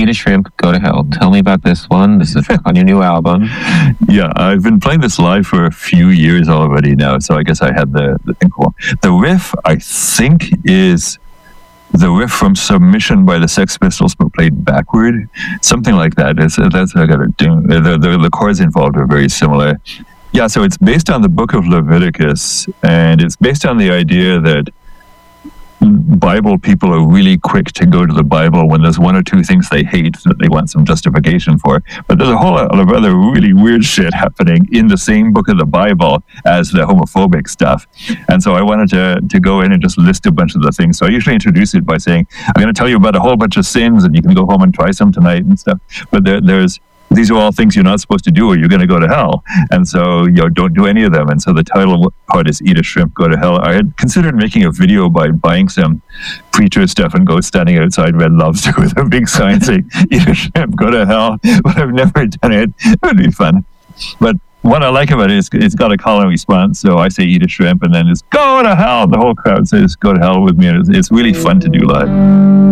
Eat a Shrimp, Go to Hell. Tell me about this one. This is on your new album. Yeah, I've been playing this live for a few years already now, so I guess I had the thing cool. The riff, I think, is the riff from Submission by the Sex Pistols, but played backward. Something like that. That's what I got to do. The chords involved are very similar. Yeah, so it's based on the book of Leviticus, and it's based on the idea that Bible people are really quick to go to the Bible when there's one or two things they hate that they want some justification for. But there's a whole lot of other really weird shit happening in the same book of the Bible as the homophobic stuff. And so I wanted to go in and just list a bunch of the things. So I usually introduce it by saying, I'm going to tell you about a whole bunch of sins and you can go home and try some tonight and stuff. But these are all things you're not supposed to do or you're going to go to hell. And so, don't do any of them. And so the title part is Eat a Shrimp, Go to Hell. I had considered making a video by buying some preacher stuff and go standing outside Red Lobster with a big sign saying, Eat a Shrimp, Go to Hell. But I've never done it. It would be fun. But what I like about it is it's got a call and response. So I say eat a shrimp and then it's go to hell. The whole crowd says go to hell with me. And it's really fun to do live.